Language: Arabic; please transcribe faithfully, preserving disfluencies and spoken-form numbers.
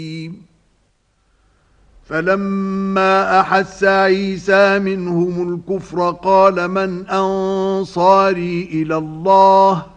فلما أحس عيسى منهم الكفر قال من أنصاري إلى الله